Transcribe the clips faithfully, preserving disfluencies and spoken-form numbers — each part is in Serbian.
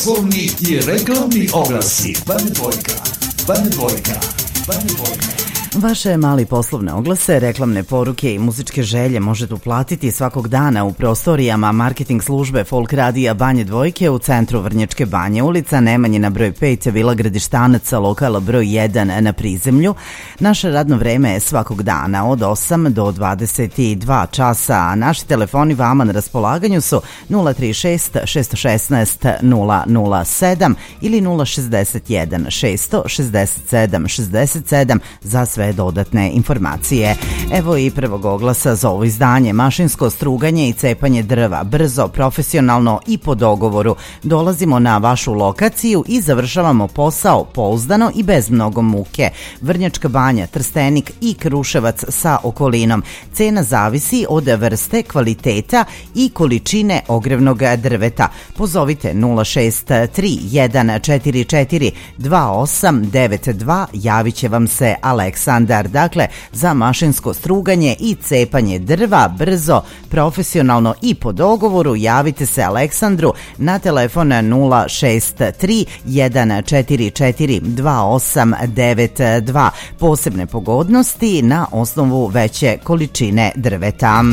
Slovni i reklamni oglasi. Bane Dvojka, Bane Dvojka, Bane Dvojka. Vaše mali poslovne oglase, reklamne poruke i muzičke želje možete uplatiti svakog dana u prostorijama marketing službe Folk radija Banje Dvojke u centru Vrnjačke Banje, ulica Nemanjina broj pet, Vila Gradištanaca, lokala broj jedan na prizemlju. Naše radno vreme je svakog dana od osam do dvadeset dva časa, a naši telefoni vama na raspolaganju su nula tri šest šest jedan šest nula nula sedam ili nula šezdeset jedan šest šezdeset sedam šezdeset sedam za sve dodatne informacije. Evo i prvog oglasa za ovo izdanje. Mašinsko struganje i cepanje drva, brzo, profesionalno i po dogovoru. Dolazimo na vašu lokaciju i završavamo posao pouzdano i bez mnogo muke. Vrnjačka Banja, Trstenik i Kruševac sa okolinom. Cena zavisi od vrste, kvaliteta i količine ogrevnog drveta. Pozovite nula šest tri jedan četiri četiri dva osam devet dva, javit će vam se Aleksandar. Dakle, za mašinsko struganje i cepanje drva, brzo, profesionalno i po dogovoru, javite se Aleksandru na telefon nula šest tri jedan četiri četiri dva osam devet dva. Posebne pogodnosti na osnovu veće količine drveta.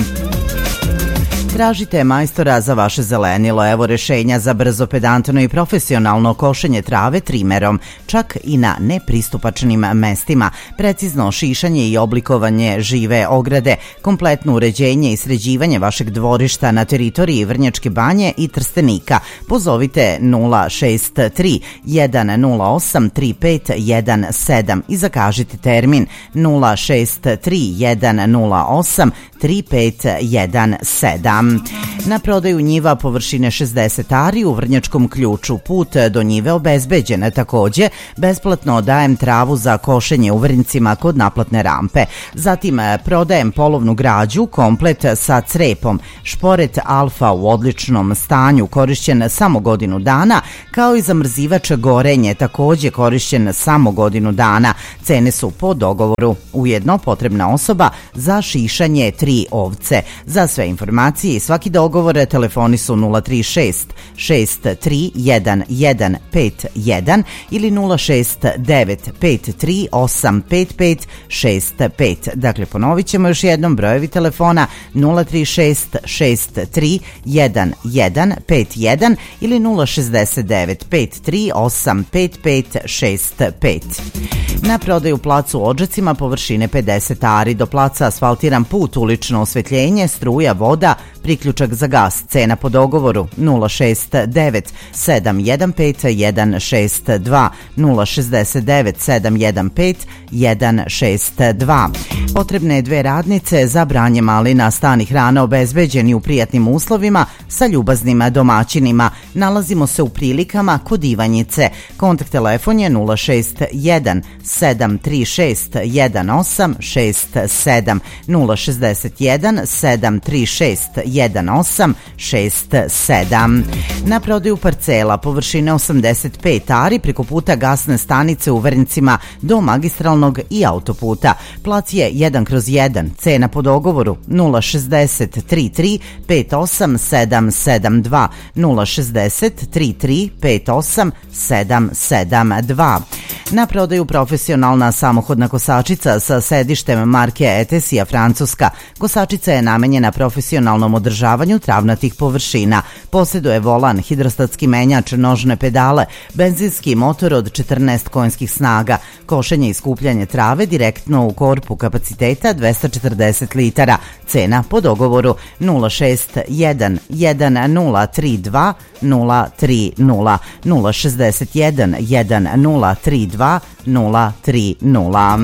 Tražite majstora za vaše zelenilo. Evo rešenja za brzo, pedantno i profesionalno košenje trave trimerom, čak i na nepristupačnim mestima, precizno šišanje i oblikovanje žive ograde, kompletno uređenje i sređivanje vašeg dvorišta na teritoriji Vrnjačke Banje i Trstenika. Pozovite nula šest tri jedan nula osam tri pet jedan sedam i zakažite termin nula šest tri jedan nula osam tri pet jedan sedam. Na prodaju njiva površine šezdeset ari u Vrnjačkom Ključu. Put do njive obezbeđen. Takođe, besplatno dajem travu za košenje u Vrnjcima kod naplatne rampe. Zatim prodajem polovnu građu, komplet sa crepom. Šporet Alfa u odličnom stanju, korišćen samo godinu dana, kao i zamrzivač gorenje, takođe korišćen samo godinu dana. Cene su po dogovoru. Ujedno potrebna osoba za šišanje tri ovce. Za sve informacije i svaki dogovor telefoni su nula tri šest šest tri jedan jedan pet jedan ili nula šest devet pet tri osam pet pet šest pet. Dakle, ponovit ćemo još jednom brojevi telefona nula tri šest šest tri jedan jedan pet jedan ili nula šezdeset devet pet tri osam pet pet šest pet. Na prodaju plac u Odžacima površine pedeset ari, do placa asfaltiran put, ulično osvetljenje, struja, voda, priključak za gas. Cena po dogovoru nula šest devet sedam jedan pet jedan šest dva nula šezdeset devet sedam jedan pet jedan šest dva. Potrebne dve radnice za branje malina. Stan i hrana obezbeđeni u prijatnim uslovima sa ljubaznim domaćinima. Nalazimo se u Prilikama kod Ivanjice. Kontakt telefon je nula šest jedan sedam tri šest jedan osam šest sedam nula šezdeset jedan sedam tri šest jedan osam šest sedam. Na prodaju parcela površine osamdeset pet ari preko puta gasne stanice u Vrnjcima do magistralnog i autoputa. Plac je jedan kroz jedan. Cena po dogovoru nula šezdeset tri tri pet osam sedam sedam dva nula šezdeset tri tri pet osam sedam sedam dva. Na prodaju profesionalna samohodna kosačica sa sedištem marke Etesija Francuska. Kosačica je namenjena profesionalnom održavanju travnatih površina. Posjeduje volan, hidrostatski menjač, nožne pedale, benzinski motor od četrnaest konjskih snaga, košenje i skupljanje trave direktno u korpu kapaciteta dvesta četrdeset litara. Cena po dogovoru nula šest jedan jedan nula tri dva nula tri nula nula šezdeset jedan jedan nula tri dva nula tri nula.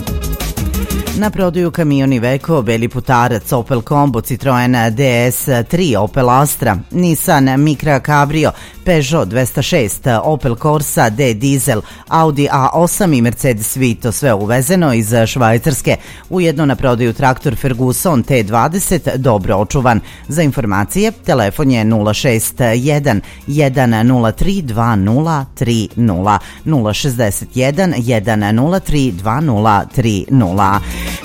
Na prodaju kamion Iveco, Beli Putarac, Opel Combo, Citroen D S tri, Opel Astra, Nissan Micra Cabrio, Peugeot dvesta šest, Opel Corsa D Diesel, Audi A osam i Mercedes Vito, sve uvezeno iz Švajcarske. Ujedno na prodaju traktor Ferguson T dvadeset, dobro očuvan. Za informacije, telefon je nula šest jedan jedan nula tri dva nula tri nula nula šezdeset jedan jedan nula tri dva nula tri nula.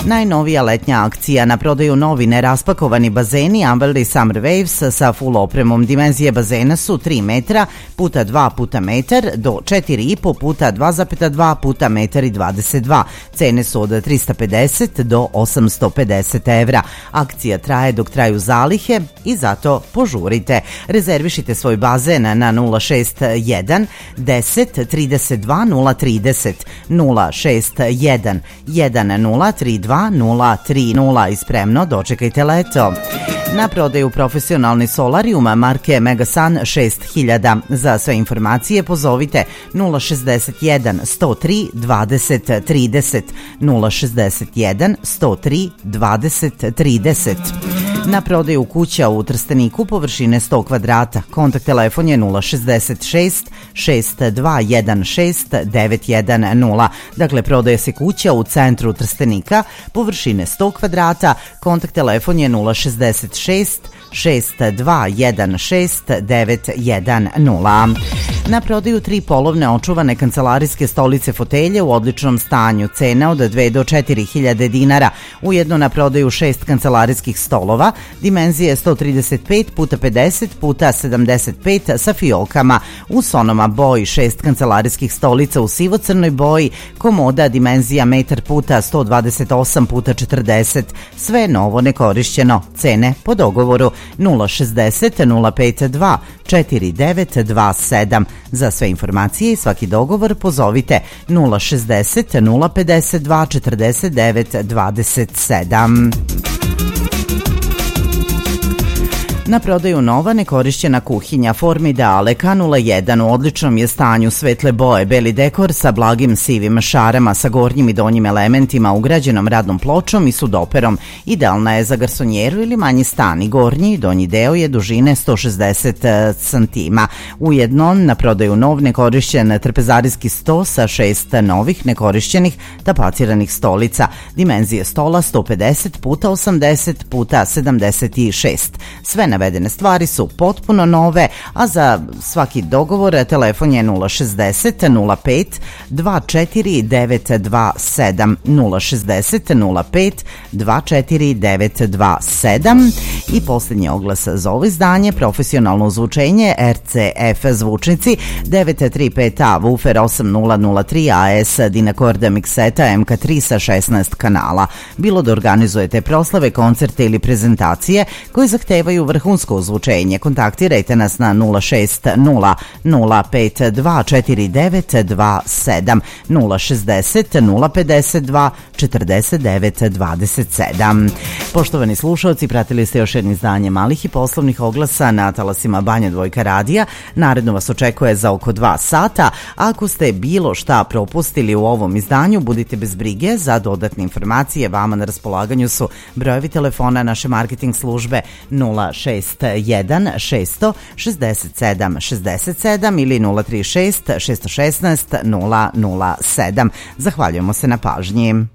Najnovija letnja akcija, na prodaju novi neraspakovani bazeni Amberley Summer Waves sa full opremom. Dimenzije bazena su tri metra puta dva puta metar do četiri i po puta dva zarez dva puta metar i dvadeset dva. Cene su od trista pedeset do osamsto pedeset evra. Akcija traje dok traju zalihe i zato požurite. Rezervišite svoj bazen na nula šest jedan deset trideset dva nula trideset, nula šest jedan jedan nula tri dva nula tri nula i spremno dočekajte leto. Na prodaju profesionalni solarium marke Megasun šest hiljada. Za sve informacije pozovite nula šezdeset jedan sto tri dvadeset trideset, nula šezdeset jedan sto tri dvadeset trideset. Na prodaju kuća u Trsteniku površine sto kvadrata. Kontakt telefon je nula šezdeset šest šest dva jedan šest devet jedan nula. Dakle, prodaje se kuća u centru Trstenika površine sto kvadrata. Kontakt telefon je nula šezdeset šest šest dva jedan šest devet jedan nula. Na prodaju tri polovne očuvane kancelarijske stolice fotelje u odličnom stanju. Cena od dve do četiri hiljade dinara. Ujedno na prodaju šest kancelarijskih stolova. Dimenzije sto trideset pet puta pedeset puta sedamdeset pet sa fiokama. U Sonoma boji šest kancelarijskih stolica u sivo-crnoj boji. Komoda dimenzija metar puta sto dvadeset osam puta četrdeset. Sve novo nekorišćeno. Cene po dogovoru nula šezdeset nula pet dva četiri devet dva sedam. Za sve informacije i svaki dogovor pozovite nula šezdeset nula pedeset dva četrdeset devet dvadeset sedam. Na prodaju nova nekorišćena kuhinja Formidale K nula jedan u odličnom je stanju, svetle boje, beli dekor sa blagim sivim šarama sa gornjim i donjim elementima, ugrađenom radnom pločom i sudoperom. Idealna je za garsonjeru ili manji stan i gornji i donji deo je dužine sto šezdeset centimetara. Ujedno na prodaju nov nekorišćen trpezarijski sto sa šest novih nekorišćenih tapaciranih stolica. Dimenzije stola sto pedeset puta osamdeset puta sedamdeset šest. Sve navedene stvari su potpuno nove, a za svaki dogovor telefon je nula šezdeset nula pet dva četiri devet dva sedam, nula šezdeset nula pet dva četiri devet dva sedam. I posljednji oglas za ovo izdanje, profesionalno zvučenje R C F zvučnici devet tri pet A, Woofer osam nula nula tri A S, Dynacord mikseta M K tri sa šesnaest kanala. Bilo da organizujete proslave, koncerte ili prezentacije koji zahtevaju vrhunsko ozvučenje, kontaktirajte nas na nula šest nula nula pet dva četiri devet dva sedam, nula šezdeset nula pedeset dva četrdeset devet dvadeset sedam. Poštovani slušalci, pratili ste još jedno izdanje malih i poslovnih oglasa na talasima Banja Dvojka radija. Naredno vas očekuje za oko dva sata. Ako ste bilo šta propustili u ovom izdanju, budite bez brige. Za dodatne informacije vama na raspolaganju su brojevi telefona naše marketing službe nula šest jedan šest šezdeset sedam šezdeset sedam ili nula tri šest šest šesnaest nula nula sedam. Zahvaljujemo se na pažnji.